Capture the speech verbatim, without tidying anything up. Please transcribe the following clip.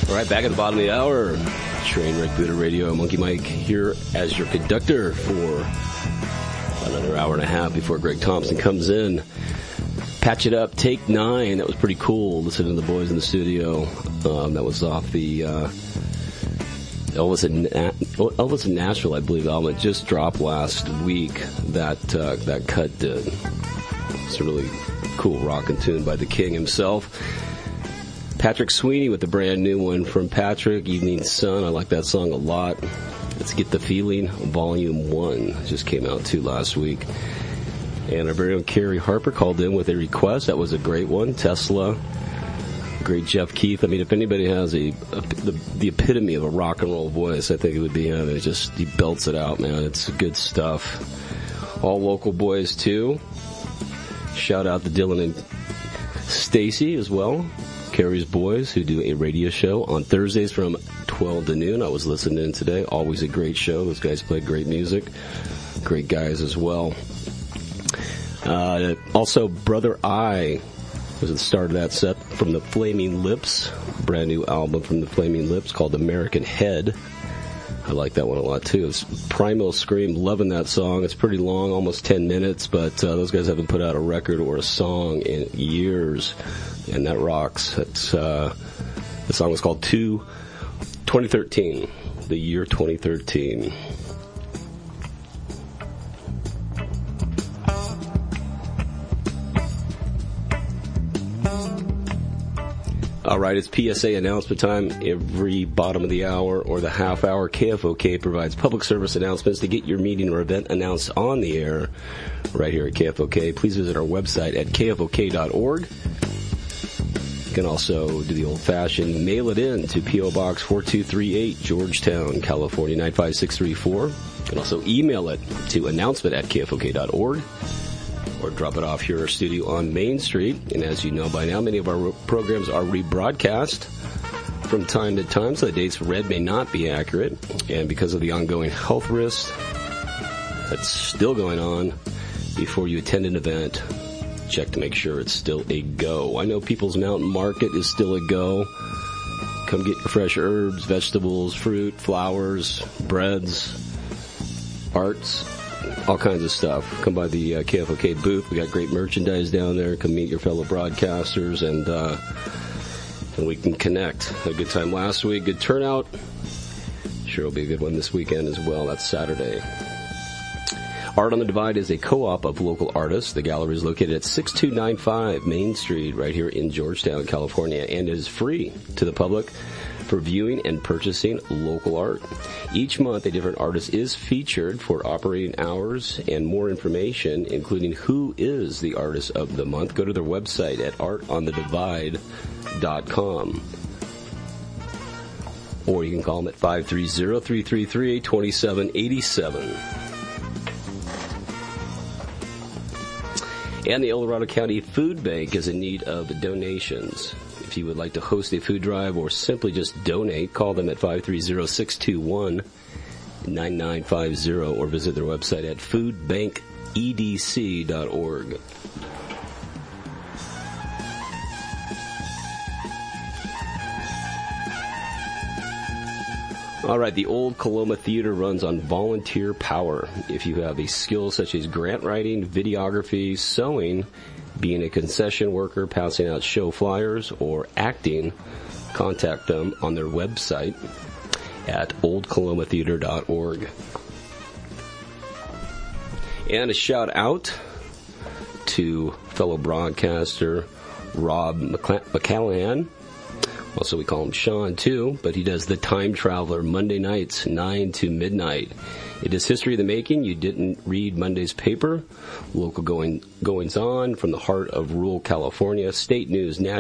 All right, back at the bottom of the hour. Trainwreck Buddha Radio, Monkey Mike here as your conductor for another hour and a half before Greg Thompson comes in. Patch It Up, Take Nine. That was pretty cool. Listening to the boys in the studio. Um, that was off the uh, Elvis in Elvis in Nashville, I believe, album. It just dropped last week. That uh, that cut did. It's a really cool rockin' tune by the King himself. Patrick Sweeney with the brand new one from Patrick, Evening Sun. I like that song a lot. Let's Get the Feeling, Volume one. It just came out, too, last week. And our very own Carrie Harper called in with a request. That was a great one. Tesla. Great Jeff Keith. I mean, if anybody has a, a the, the epitome of a rock and roll voice, I think it would be him. It just, he belts it out, man. It's good stuff. All local boys, too. Shout out to Dylan and Stacy as well. Carrie's boys, who do a radio show on Thursdays from twelve to noon. I was listening in today. Always a great show. Those guys play great music. Great guys as well. Uh, also, Brother I was at the start of that set from the Flaming Lips. Brand new album from the Flaming Lips called American Head. I like that one a lot, too. It's Primal Scream. Loving that song. It's pretty long, almost ten minutes, but uh, those guys haven't put out a record or a song in years. And that rocks. It's, uh, the song was called two, twenty thirteen, the year twenty thirteen. All right, it's P S A announcement time. Every bottom of the hour or the half hour, K F O K provides public service announcements to get your meeting or event announced on the air right here at K F O K. Please visit our website at K F O K dot org. You can also do the old-fashioned mail it in to P O Box four two three eight, Georgetown, California, nine five six three four. You can also email it to announcement at K F O K dot org or drop it off here at our studio on Main Street. And as you know by now, many of our programs are rebroadcast from time to time, so the dates read may not be accurate. And because of the ongoing health risks that's still going on, before you attend an event, check to make sure it's still a go. I know People's Mountain Market is still a go. Come get your fresh herbs, vegetables, fruit, flowers, breads, arts, all kinds of stuff. Come by the uh, K F O K booth. We got great merchandise down there. Come meet your fellow broadcasters, and uh, and we can connect. Had a good time last week. Good turnout. Sure will be a good one this weekend as well. That's Saturday. Art on the Divide is a co-op of local artists. The gallery is located at six two nine five Main Street right here in Georgetown, California, and is free to the public for viewing and purchasing local art. Each month, a different artist is featured for operating hours, and more information, including who is the artist of the month, go to their website at art on the divide dot com. Or you can call them at five three zero, three three three, two seven eight seven. And the El Dorado County Food Bank is in need of donations. If you would like to host a food drive or simply just donate, call them at five three zero, six two one, nine nine five zero or visit their website at food bank e d c dot org. All right, the Old Coloma Theater runs on volunteer power. If you have a skill such as grant writing, videography, sewing, being a concession worker, passing out show flyers, or acting, contact them on their website at old coloma theater dot org. And a shout out to fellow broadcaster Rob McCallahan. Also, we call him Sean, too, but he does The Time Traveler Monday nights, nine to midnight. It is history of the making. You didn't read Monday's paper. Local going, goings-on from the heart of rural California. State news, national